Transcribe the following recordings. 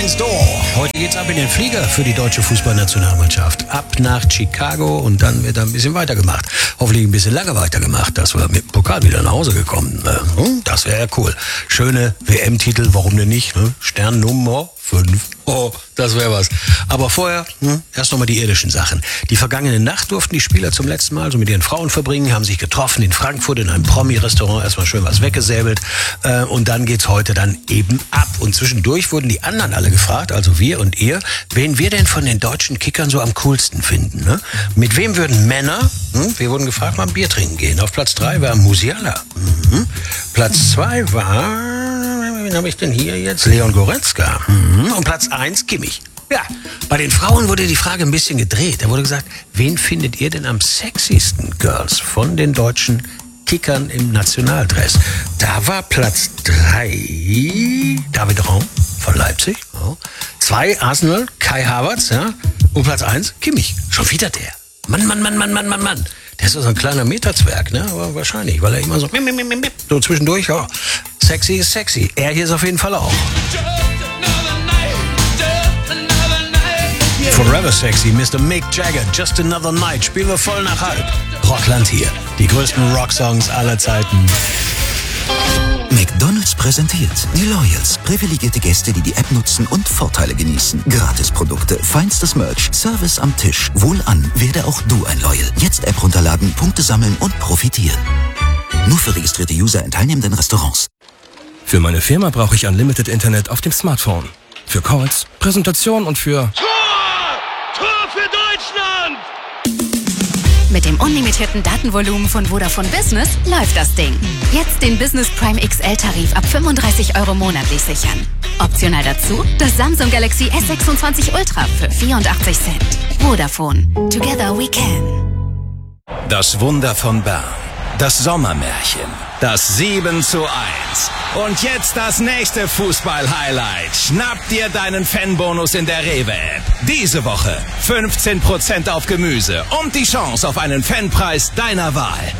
Next Door. Heute geht's ab in den Flieger für die deutsche Fußballnationalmannschaft. Ab nach Chicago und dann wird da ein bisschen weitergemacht. Hoffentlich ein bisschen lange weitergemacht, dass wir mit dem Pokal wieder nach Hause gekommen. Das wäre ja cool. Schöne WM-Titel, warum denn nicht? Ne? Stern Nummer 5. Oh, das wäre was. Aber vorher erst nochmal die irdischen Sachen. Die vergangene Nacht durften die Spieler zum letzten Mal so mit ihren Frauen verbringen, haben sich getroffen in Frankfurt in einem Promi-Restaurant, erstmal schön was weggesäbelt und dann geht's heute dann eben ab. Und zwischendurch wurden die anderen alle gefragt, also wir und ihr, wen wir denn von den deutschen Kickern so am coolsten finden. Ne? Mit wem würden Männer, wir wurden gefragt, mal ein Bier trinken gehen. Auf Platz 3 war Musiala. Platz 2 war... Wen habe ich denn hier jetzt? Leon Goretzka. Und Platz 1, Kimmich. Ja, bei den Frauen wurde die Frage ein bisschen gedreht. Da wurde gesagt, wen findet ihr denn am sexiesten, Girls, von den deutschen Kickern im Nationaldress? Da war Platz 3 David Raum von Leipzig. 2 Arsenal, Kai Havertz. Ja? Und Platz 1 Kimmich. Schon wieder der. Mann. Der ist so ein kleiner Meterzwerg, ne? Aber wahrscheinlich, weil er immer so zwischendurch, ja. Sexy ist sexy. Er hier ist auf jeden Fall auch. Forever Sexy, Mr. Mick Jagger, Just Another Night. Spielen wir voll nach halb. Rockland hier. Die größten Rocksongs aller Zeiten. McDonald's präsentiert die Loyals. Privilegierte Gäste, die die App nutzen und Vorteile genießen. Gratisprodukte, feinstes Merch, Service am Tisch. Wohlan, werde auch du ein Loyal. Jetzt App runterladen, Punkte sammeln und profitieren. Nur für registrierte User in teilnehmenden Restaurants. Für meine Firma brauche ich Unlimited Internet auf dem Smartphone. Für Calls, Präsentation und für... Tor für Deutschland! Mit dem unlimitierten Datenvolumen von Vodafone Business läuft das Ding. Jetzt den Business Prime XL-Tarif ab 35 € monatlich sichern. Optional dazu das Samsung Galaxy S26 Ultra für 84 Cent. Vodafone. Together we can. Das Wunder von Bern. Das Sommermärchen. Das 7:1. Und jetzt das nächste Fußball-Highlight. Schnapp dir deinen Fanbonus in der Rewe-App. Diese Woche 15% auf Gemüse und die Chance auf einen Fanpreis deiner Wahl.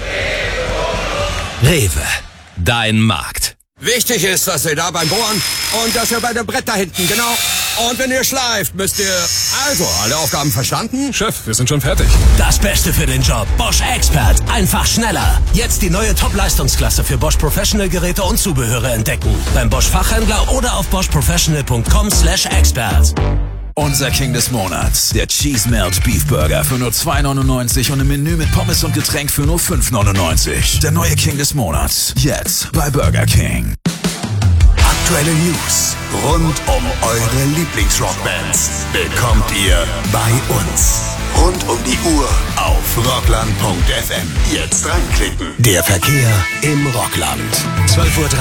Rewe, dein Markt. Wichtig ist, dass ihr da beim Bohren und dass ihr bei dem Brett da hinten, genau. Und wenn ihr schleift, müsst ihr... Also, alle Aufgaben verstanden? Chef, wir sind schon fertig. Das Beste für den Job. Bosch Expert. Einfach schneller. Jetzt die neue Top-Leistungsklasse für Bosch Professional Geräte und Zubehöre entdecken. Beim Bosch Fachhändler oder auf boschprofessional.com/expert. Unser King des Monats, der Cheese Melt Beef Burger für nur 2,99 und im Menü mit Pommes und Getränk für nur 5,99. Der neue King des Monats, jetzt bei Burger King. Aktuelle News rund um eure Lieblingsrockbands bekommt ihr bei uns. Rund um die Uhr auf rockland.fm. Jetzt reinklicken. Der Verkehr im Rockland. 12:30 Uhr,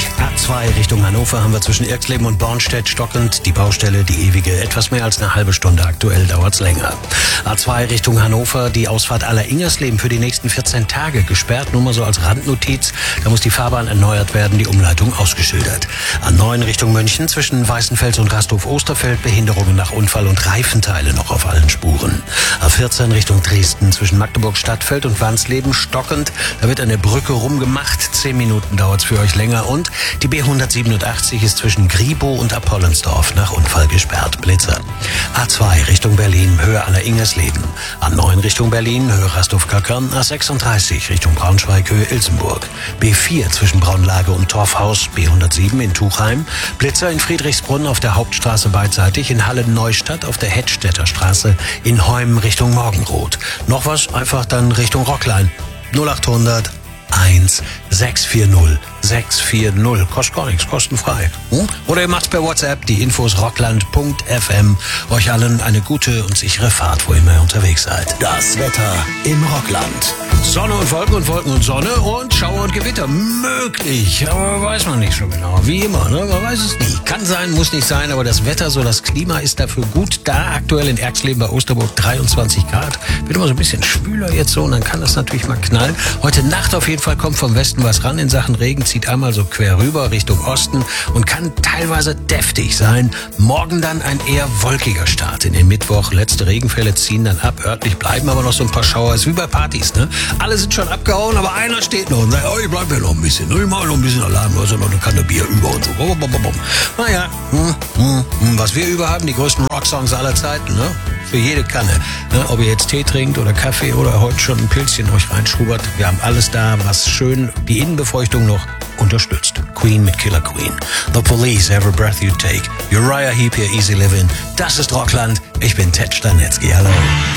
A2 Richtung Hannover haben wir zwischen Irxleben und Bornstedt stockend die Baustelle, die ewige. Etwas mehr als eine halbe Stunde, aktuell dauert's länger. A2 Richtung Hannover, die Ausfahrt Aller-Ingersleben für die nächsten 14 Tage gesperrt. Nur mal so als Randnotiz, da muss die Fahrbahn erneuert werden, die Umleitung ausgeschildert. A9 Richtung München zwischen Weißenfels und Gasthof-Osterfeld, Behinderungen nach Unfall und Reifenteile noch auf allen Spuren. A14 Richtung Dresden zwischen Magdeburg-Stadtfeld und Wansleben stockend. Da wird eine Brücke rumgemacht. 10 Minuten dauert's für euch länger. Und die B187 ist zwischen Griebow und Apollensdorf nach Unfall gesperrt. Blitzer. A2 Richtung Berlin, Höhe Aller-Ingersleben. A9 Richtung Berlin, Höhe Rastow-Kalkern. A36 Richtung Braunschweig, Höhe Ilsenburg. B4 zwischen Braunlage und Torfhaus. B107 in Tuchheim. Blitzer in Friedrichsbrunn auf der Hauptstraße beidseitig. In Halle-Neustadt auf der Hettstädter Straße. In Heum Richtung Morgenrot. Noch was? Einfach dann Richtung Rockline. 0800 1 640 640. Kostet gar nichts, kostenfrei. Oder ihr macht's per WhatsApp, die Infos rockland.fm. Euch allen eine gute und sichere Fahrt, wo immer ihr unterwegs seid. Das Wetter im Rockland. Sonne und Wolken und Wolken und Sonne und Schauer und Gewitter. Möglich, aber weiß man nicht so genau. Wie immer, ne? Man weiß es nie. Kann sein, muss nicht sein, aber das Wetter, so das Klima ist dafür gut da. Aktuell in Erxleben bei Osterburg 23 Grad. Wird immer so ein bisschen schwüler jetzt so und dann kann das natürlich mal knallen. Heute Nacht auf jeden Fall kommt vom Westen was ran in Sachen Regen. Zieht zieht einmal so quer rüber Richtung Osten und kann teilweise deftig sein. Morgen dann ein eher wolkiger Start in den Mittwoch. Letzte Regenfälle ziehen dann ab. Örtlich bleiben aber noch so ein paar Schauer. Ist wie bei Partys, ne? Alle sind schon abgehauen, aber einer steht noch und sagt, oh, ich bleib hier noch ein bisschen. Ich mach noch ein bisschen Alarm. Du hast ja noch eine Kanne Bier über und so. Naja, was wir über haben, die größten Rocksongs aller Zeiten, ne? Für jede Kanne. Ne? Ob ihr jetzt Tee trinkt oder Kaffee oder heute schon ein Pilzchen euch reinschubert. Wir haben alles da, was schön die Innenbefeuchtung noch unterstützt. Queen mit Killer Queen. The Police, Every Breath You Take. Uriah Heep hier, Easy Living. Das ist Rockland. Ich bin Ted Stanetzky. Hallo.